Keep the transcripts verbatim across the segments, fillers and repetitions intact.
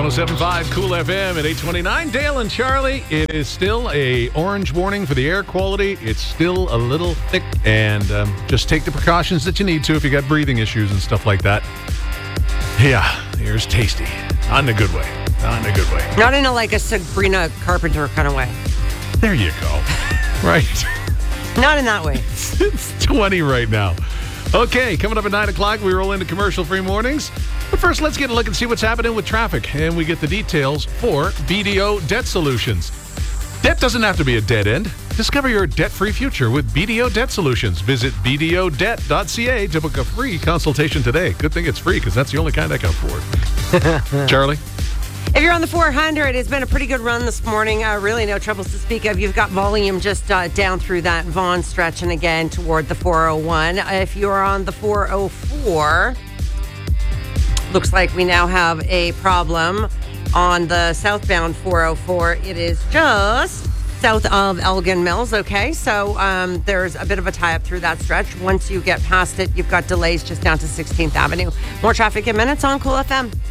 one oh seven point five Cool F M at eight twenty-nine. Dale and Charlie, it is still a orange warning for the air quality. It's still a little thick, and um, just take the precautions that you need to if you got breathing issues and stuff like that. Yeah, here's tasty. Not in a good way. Not in a good way. Not in a, like a Sabrina Carpenter kind of way. There you go. Right. Not in that way. It's twenty right now. Okay, coming up at nine o'clock, we roll into commercial-free mornings. But first, let's get a look and see what's happening with traffic. And we get the details for B D O Debt Solutions. Debt doesn't have to be a dead end. Discover your debt-free future with B D O Debt Solutions. Visit b d o debt dot c a to book a free consultation today. Good thing it's free, because that's the only kind I can afford. Charlie? If you're on the four hundred, it's been a pretty good run this morning. Uh, really no troubles to speak of. You've got volume just uh, down through that Vaughan stretch and again toward the four oh one. If you're on the four oh four, looks like we now have a problem on the southbound four oh four. It is just south of Elgin Mills, okay? So um, there's a bit of a tie-up through that stretch. Once you get past it, you've got delays just down to sixteenth Avenue. More traffic in minutes on Cool F M.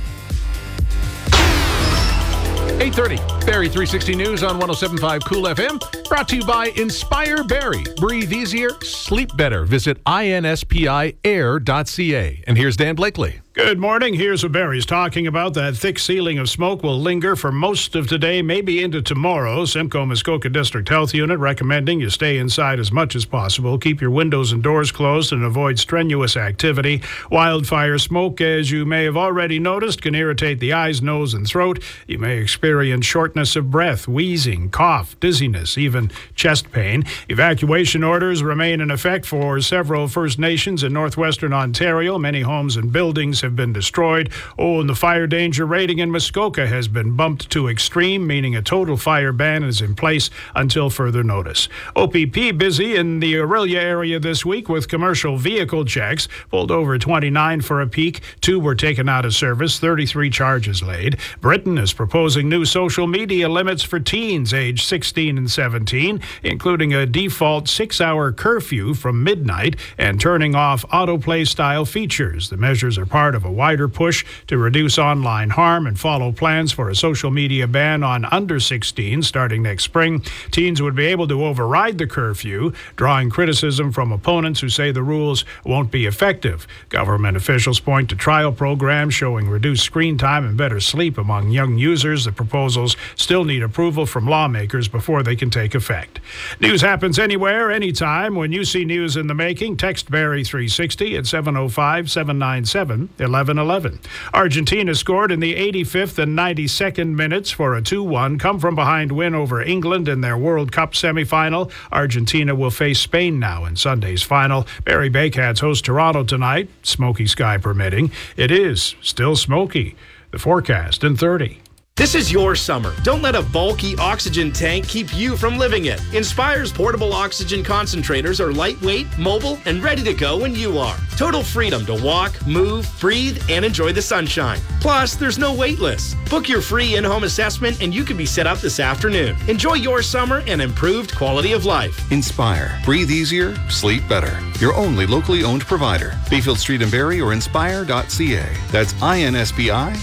eight thirty, Barrie three sixty News on one oh seven point five Cool F M. Brought to you by Inspire Barrie. Breathe easier, sleep better. Visit I N S P I air dot c a. And here's Dan Blakely. Good morning. Here's what Barrie's talking about. That thick ceiling of smoke will linger for most of today, maybe into tomorrow. Simcoe Muskoka District Health Unit recommending you stay inside as much as possible. Keep your windows and doors closed and avoid strenuous activity. Wildfire smoke, as you may have already noticed, can irritate the eyes, nose, and throat. You may experience shortness of breath, wheezing, cough, dizziness, even chest pain. Evacuation orders remain in effect for several First Nations in northwestern Ontario. Many homes and buildings have been destroyed. Oh, and the fire danger rating in Muskoka has been bumped to extreme, meaning a total fire ban is in place until further notice. O P P busy in the Orillia area this week with commercial vehicle checks. Pulled over twenty-nine for a peak. Two were taken out of service. thirty-three charges laid. Britain is proposing new social media limits for teens aged sixteen and seventeen, including a default six-hour curfew from midnight and turning off autoplay-style features. The measures are part of a wider push to reduce online harm and follow plans for a social media ban on under sixteen starting next spring. Teens would be able to override the curfew, drawing criticism from opponents who say the rules won't be effective. Government officials point to trial programs showing reduced screen time and better sleep among young users. The proposals still need approval from lawmakers before they can take effect. News happens anywhere, anytime. When you see news in the making, text Barrie three sixty at seven oh five, seven nine seven, eleven eleven. Argentina scored in the eighty-fifth and ninety-second minutes for a two one come-from-behind win over England in their World Cup semifinal. Argentina will face Spain now in Sunday's final. Barrie Baycats host Toronto tonight, smoky sky permitting. It is still smoky. The forecast in thirty. This is your summer. Don't let a bulky oxygen tank keep you from living it. Inspire's portable oxygen concentrators are lightweight, mobile, and ready to go when you are. Total freedom to walk, move, breathe, and enjoy the sunshine. Plus, there's no wait list. Book your free in-home assessment and you can be set up this afternoon. Enjoy your summer and improved quality of life. Inspire. Breathe easier, sleep better. Your only locally owned provider. Bayfield Street in Barrie or inspire dot c a. That's I N S P I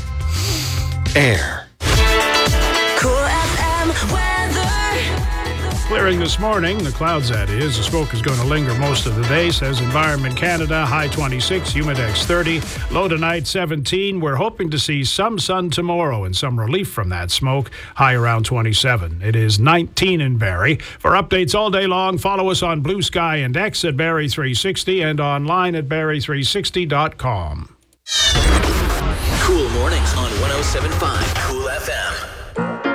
air. Cool F M weather. Clearing this morning, the clouds that is. The smoke is going to linger most of the day, says Environment Canada. High twenty-six, Humidex thirty, low tonight seventeen. We're hoping to see some sun tomorrow and some relief from that smoke. High around twenty-seven. It is nineteen in Barrie. For updates all day long, follow us on Blue Sky and X at Barrie three sixty and online at barrie three sixty dot com. Cool mornings on one oh seven point five Cool F M.